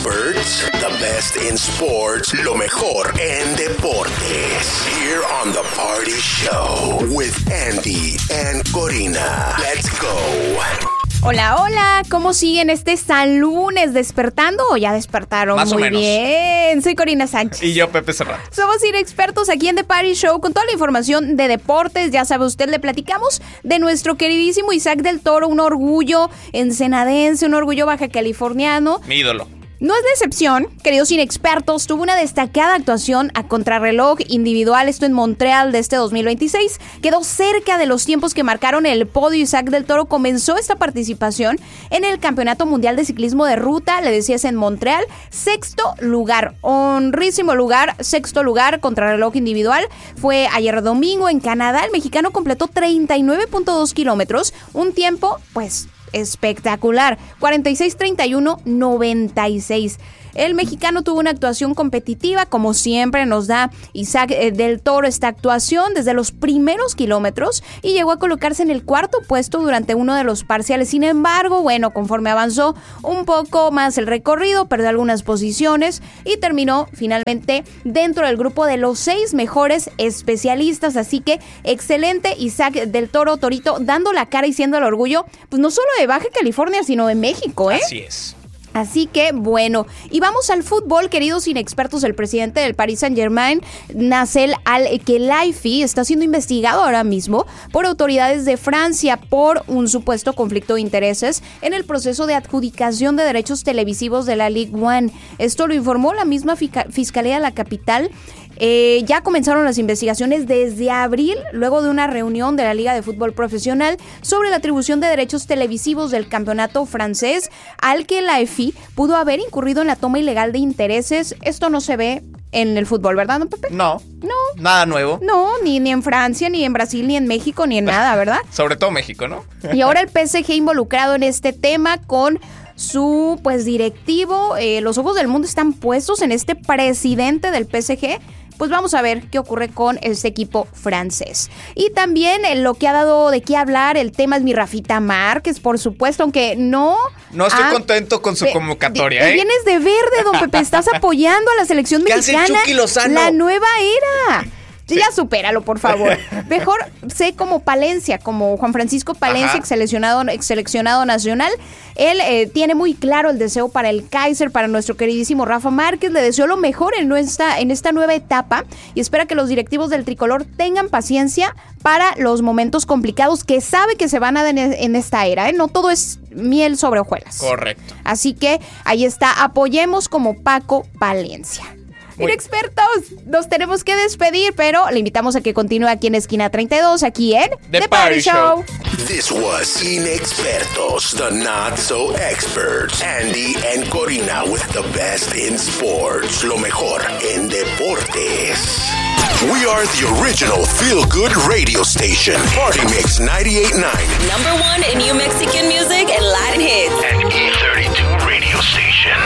Experts, the best in sports, lo mejor en deportes. Here on The Party Show with Andy and Corina. Let's go. Hola, hola, ¿cómo siguen este San Lunes? ¿Despertando o ya despertaron? Más o Muy menos. Bien, soy Corina Sánchez. Y yo, Pepe Serrano. Somos inexpertos aquí en The Party Show con toda la información de deportes. Ya sabe usted, le platicamos de nuestro queridísimo Isaac del Toro, un orgullo ensenadense, un orgullo baja californiano. Mi ídolo. No es de excepción, queridos inexpertos, tuvo una destacada actuación a contrarreloj individual, esto en Montreal de este 2026. Quedó cerca de los tiempos que marcaron el podio. Isaac del Toro comenzó esta participación en el Campeonato Mundial de Ciclismo de Ruta, le decías, en Montreal. Sexto lugar, honrísimo lugar, sexto lugar, contrarreloj individual. Fue ayer domingo en Canadá. El mexicano completó 39.2 kilómetros, un tiempo, pues, espectacular, 46-31-96. El mexicano tuvo una actuación competitiva, como siempre nos da Isaac del Toro esta actuación desde los primeros kilómetros, y llegó a colocarse en el cuarto puesto durante uno de los parciales. Sin embargo, bueno, conforme avanzó un poco más el recorrido, perdió algunas posiciones y terminó finalmente dentro del grupo de los 6 mejores especialistas. Así que excelente Isaac del Toro, Torito, dando la cara y siendo el orgullo, pues no solo de Baja California, sino de México, ¿eh? Así es. Así que, bueno, y vamos al fútbol, queridos inexpertos. El presidente del Paris Saint-Germain, Nasser Al-Khelaifi, está siendo investigado ahora mismo por autoridades de Francia por un supuesto conflicto de intereses en el proceso de adjudicación de derechos televisivos de la Ligue 1. Esto lo informó la misma Fiscalía de la capital. Ya comenzaron las investigaciones desde abril, luego de una reunión de la Liga de Fútbol Profesional sobre la atribución de derechos televisivos del campeonato francés. Al-Khelaifi pudo haber incurrido en la toma ilegal de intereses. Esto no se ve en el fútbol, ¿verdad, don Pepe? No. Nada nuevo. No, ni en Francia, ni en Brasil, ni en México, ni en nada, ¿verdad? Sobre todo México, ¿no? Y ahora el PSG involucrado en este tema con su, pues, directivo. Los ojos del mundo están puestos en este presidente del PSG. Pues vamos a ver qué ocurre con este equipo francés. Y también lo que ha dado de qué hablar, el tema es mi Rafita Márquez, por supuesto, aunque no... No estoy contento con su convocatoria, ¿eh? Vienes de verde, don Pepe, estás apoyando a la selección mexicana. ¿Qué hace Chucky Lozano? La nueva era. Sí. Ya supéralo, por favor. Mejor sé como Palencia, como Juan Francisco Palencia, ex seleccionado nacional. Él tiene muy claro el deseo para el Kaiser, para nuestro queridísimo Rafa Márquez. Le deseo lo mejor en esta nueva etapa y espera que los directivos del tricolor tengan paciencia para los momentos complicados que sabe que se van a dar en esta era, ¿eh? No todo es miel sobre hojuelas. Correcto. Así que ahí está, apoyemos como Paco Palencia. Inexpertos, nos tenemos que despedir, pero le invitamos a que continúe aquí en Esquina 32, aquí en The Party Show. This was Inexpertos, the not so experts. Andy and Corina with the best in sports, lo mejor en deportes. We are the original feel-good radio station, Party Mix 98.9. #1 in New Mexican music and Latin hits.